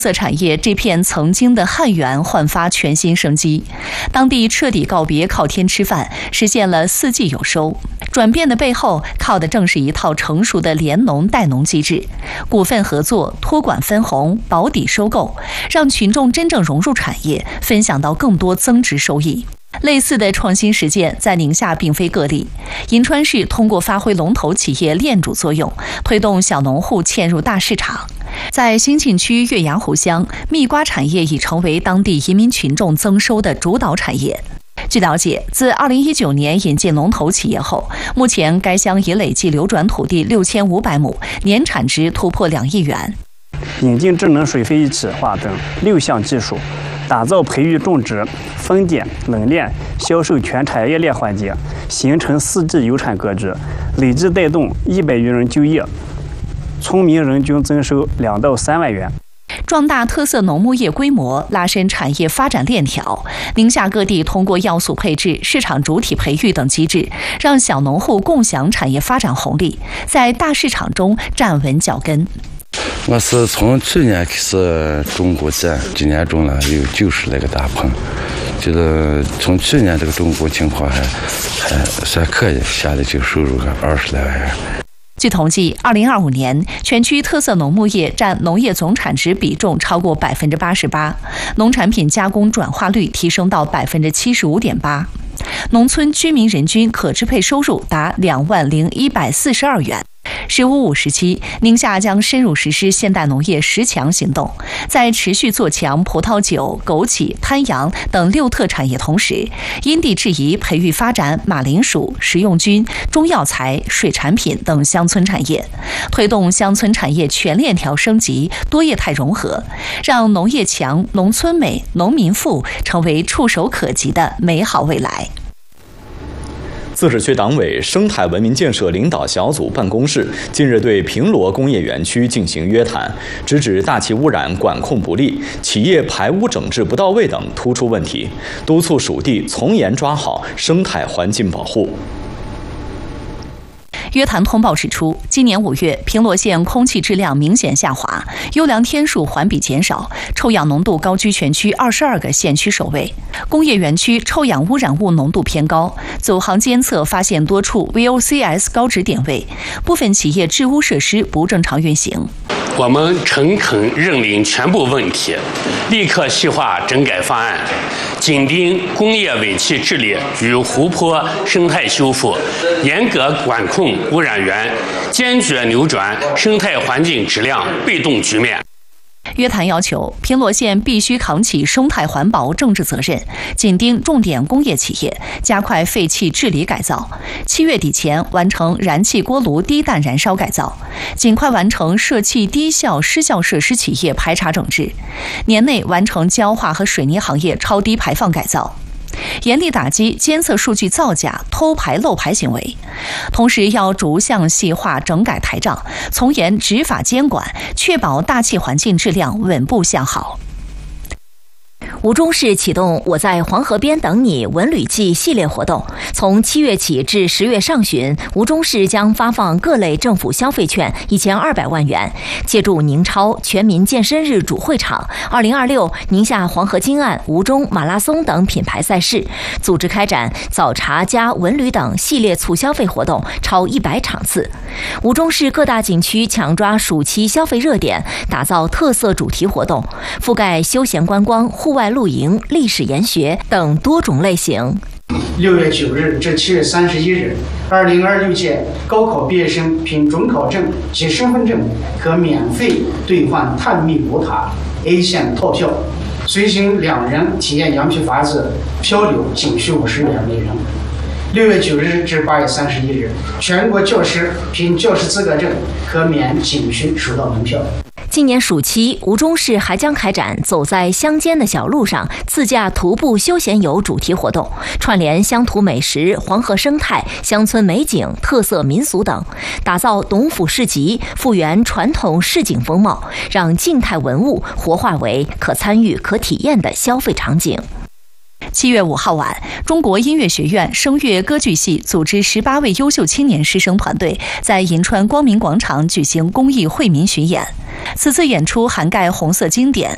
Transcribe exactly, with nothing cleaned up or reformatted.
色产业这片曾经的汉源焕发全新生机，当地彻底告别靠天吃饭，实现了四季有收。转变的背后，靠的正是一套成熟的联农代农机制，股份合作、托管分红、保底收购，让群众真正融入产业，分享到更多增值收益。类似的创新实践在宁夏并非个例，银川市通过发挥龙头企业链主作用，推动小农户嵌入大市场。在兴庆区月牙湖乡，蜜瓜产业已成为当地移民群众增收的主导产业。据了解，自二零一九年引进龙头企业后，目前该乡已累计流转土地六千五百亩，年产值突破两亿元。 引进智能水肥一体化等六项技术，打造培育、种植、分拣、冷链、销售全产业链环节，形成四季有产格局，累计带动一百余人就业，村民人均增收两到三万元。 壮大特色农牧业规模，拉伸产业发展链条。宁夏各地通过要素配置、市场主体培育等机制，让小农户共享产业发展红利，在大市场中站稳脚跟。 我是从去年开始种谷子，今年种了有九十来个大棚，觉得从去年这个种谷情况还还算可以，下来就收入个二十来万元。 据统计，二零二五年全区特色农牧业占农业总产值比重超过百分之八十八，农产品加工转化率提升到百分之七十五点八，农村居民人均可支配收入达两万零一百四十二元。十五五时期，宁夏将深入实施现代农业十强行动，在持续做强葡萄酒、枸杞、滩羊等六特产业同时，因地制宜培育发展马铃薯、食用菌、中药材、水产品等乡村产业，推动乡村产业全链条升级、多业态融合，让农业强、农村美、农民富成为触手可及的美好未来。 自治区党委生态文明建设领导小组办公室近日对平罗工业园区进行约谈，直指大气污染管控不力、企业排污整治不到位等突出问题，督促属地从严抓好生态环境保护。 约谈通报指出，今年五月，平罗县空气质量明显下滑，优良天数环比减少，臭氧浓度高居全区二十二个县区首位。工业园区臭氧污染物浓度偏高，走航监测发现多处 V O C S 高值点位，部分企业治污设施不正常运行。 我们诚恳认领全部问题，立刻细化整改方案，紧盯工业尾气治理与湖泊生态修复，严格管控污染源，坚决扭转生态环境质量被动局面。 约谈要求，平罗县必须扛起生态环保政治责任，紧盯重点工业企业，加快废气治理改造。七月底前完成燃气锅炉低氮燃烧改造，尽快完成社气低效失效设施企业排查整治，年内完成焦化和水泥行业超低排放改造。严厉打击监测数据造假、偷排漏排行为，同时要逐项细化整改台账，从严执法监管，确保大气环境质量稳步向好。 吴忠市启动我在黄河边等你文旅季系列活动，从七月起至十月上旬，吴忠市将发放各类政府消费券一千二百万元，借助宁超全民健身日主会场、二零二六宁夏黄河金岸吴忠马拉松等品牌赛事，组织开展早茶加文旅等系列促消费活动超一百场次。吴忠市各大景区抢抓暑期消费热点，打造特色主题活动，覆盖休闲观光、户外露营、历史研学等多种类型。 六月九日至七月三十一日，二零二六届高考毕业生凭准考证及身份证可免费兑换探秘古塔 A 线套票，随行两人体验羊皮筏子漂流，仅需五十元每人。六月九日至八月三十一日，全国教师凭教师资格证可免景区首道门票。 今年暑期，吴忠市还将开展走在乡间的小路上自驾徒步休闲游主题活动，串联乡土美食、黄河生态、乡村美景、特色民俗等，打造董府市集，复原传统市井风貌，让静态文物活化为可参与、可体验的消费场景。 七月五号晚，中国音乐学院声乐歌剧系组织十八位优秀青年师生团队在银川光明广场举行公益惠民巡演。此次演出涵盖红色经典、